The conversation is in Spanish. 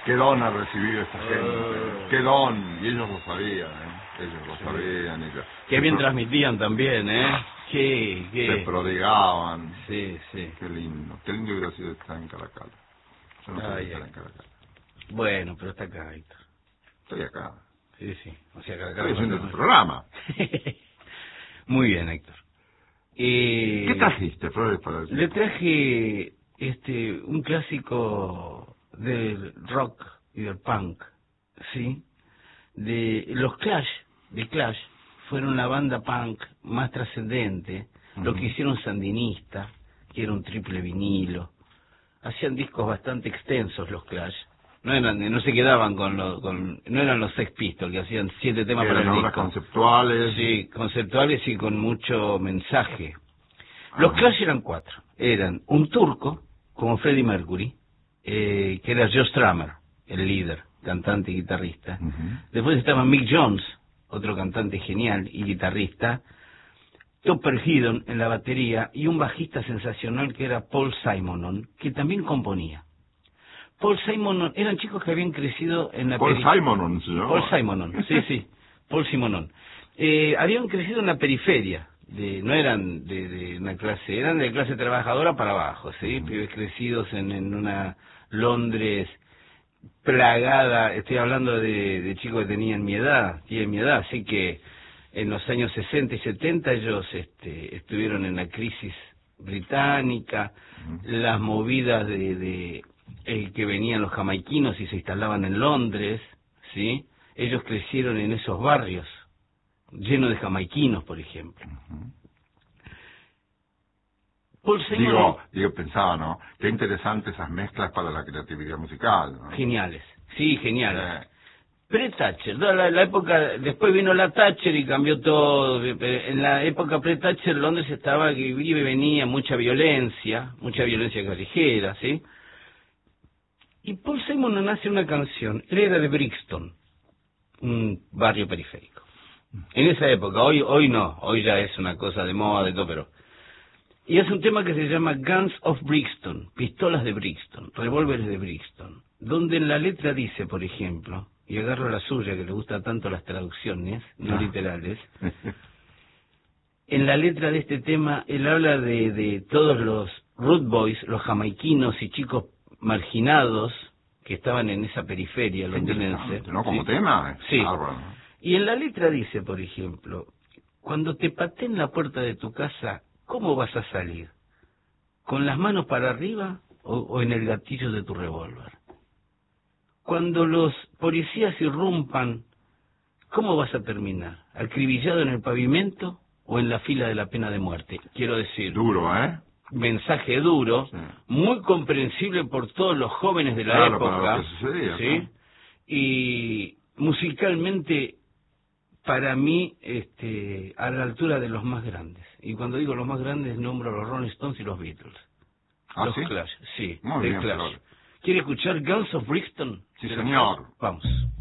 Qué don ha recibido esta gente, qué don, y ellos lo sabían, ellos lo sabían. Qué bien transmitían también, Se prodigaban. Sí, sí. Qué lindo hubiera sido estar en Caracas. Yo no podía estar en Caracas. Bueno, pero está acá, Héctor. Estoy acá. Sí, sí. O sea, acá estoy haciendo tu programa. Muy bien, Héctor. ¿Qué trajiste, Flores, para decir? Le traje un clásico del rock y del punk, ¿sí? De los Clash, fueron la banda punk más trascendente, lo que hicieron Sandinista, que era un triple vinilo. Hacían discos bastante extensos los Clash. No se quedaban no eran los Sex Pistols que hacían 7 temas para el disco. Conceptuales. Sí, conceptuales y con mucho mensaje. Los Clash eran 4. Eran un turco, como Freddie Mercury, que era Joe Strummer, el líder, cantante y guitarrista. Después estaba Mick Jones, otro cantante genial y guitarrista. Topper Headon en la batería y un bajista sensacional que era Paul Simonon, que también componía. Paul Simonon, eran chicos que habían crecido en la Paul Simonon, ¿sí? Paul Simonon, sí, Paul Simonon. Habían crecido en la periferia, no eran de una clase, eran de clase trabajadora para abajo, ¿sí? Pibes crecidos en una Londres plagada, estoy hablando de chicos que tienen mi edad, así que en los años 60 y 70 ellos estuvieron en la crisis británica, las movidas que venían los jamaiquinos y se instalaban en Londres, ¿sí? Ellos crecieron en esos barrios, llenos de jamaiquinos, por ejemplo. Digo, pensaba, ¿no? Qué interesante esas mezclas para la creatividad musical, ¿no? Geniales, sí, geniales. Pre-Thatcher, la época, después vino la Thatcher y cambió todo. En la época pre-Thatcher Londres estaba que iba y venía mucha violencia callejera, ¿sí? Y Paul Simon hace una canción, él era de Brixton, un barrio periférico. En esa época, hoy no, hoy ya es una cosa de moda, de todo, pero... Y hace un tema que se llama Guns of Brixton, pistolas de Brixton, revólveres de Brixton, donde en la letra dice, por ejemplo, y agarro la suya, que le gusta tanto las traducciones, no literales, en la letra de este tema, él habla de todos los root boys, los jamaiquinos y chicos marginados que estaban en esa periferia londinense. ¿No? Como tema. Sí. Y en la letra dice, por ejemplo, cuando te pateen la puerta de tu casa, ¿cómo vas a salir? ¿Con las manos para arriba o en el gatillo de tu revólver? Cuando los policías irrumpan, ¿cómo vas a terminar? ¿Acribillado en el pavimento o en la fila de la pena de muerte? Quiero decir... Duro, mensaje duro, sí. Muy comprensible por todos los jóvenes de la época, para lo que sucedía, ¿sí? ¿No? Y musicalmente, para mí, a la altura de los más grandes. Y cuando digo los más grandes, nombro a los Rolling Stones y los Beatles. Los ¿sí? Clash, sí, Muy bien, Clash. ¿Quiere escuchar Guns of Brixton? Sí, señor. Vamos.